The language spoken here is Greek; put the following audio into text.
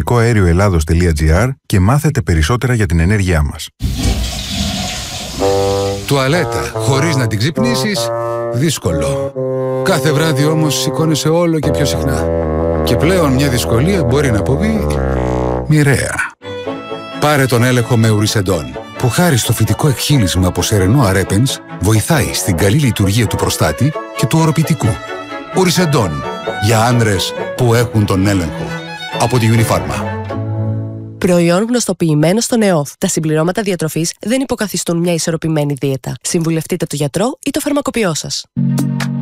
φυσικοαέρioελλάδος.gr και μάθετε περισσότερα για την ενέργειά μας. Τουαλέτα χωρίς να την ξυπνήσεις, δύσκολο. Κάθε βράδυ όμως σηκώνεσαι όλο και πιο συχνά. Και πλέον μια δυσκολία μπορεί να αποβεί μοιραία. Πάρε τον έλεγχο με Ουρισεντόν, που χάρη στο φυτικό εκχύλισμα από σερενό αρέπενς βοηθάει στην καλή λειτουργία του προστάτη και του οροπιτικού. Ουρισεντόν, για άνδρες που έχουν τον έλεγχο. Από τη Unifarma. Προϊόν γνωστοποιημένο στον ΕΟΦ. Τα συμπληρώματα διατροφής δεν υποκαθιστούν μια ισορροπημένη δίαιτα. Συμβουλευτείτε τον γιατρό ή το φαρμακοποιό σας.